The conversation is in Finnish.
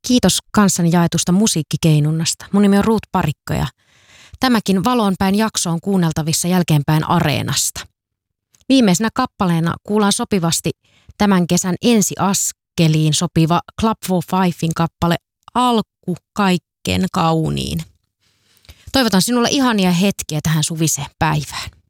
Kiitos kanssani jaetusta musiikkikeinunnasta. Mun nimi on Ruut Parikko ja tämäkin Valoonpäin jakso on kuunneltavissa jälkeenpäin Areenasta. Viimeisenä kappaleena kuullaan sopivasti tämän kesän ensiaskeliin sopiva Club 45 kappale Alku kaikkein kauniin. Toivotan sinulle ihania hetkiä tähän suviseen päivään.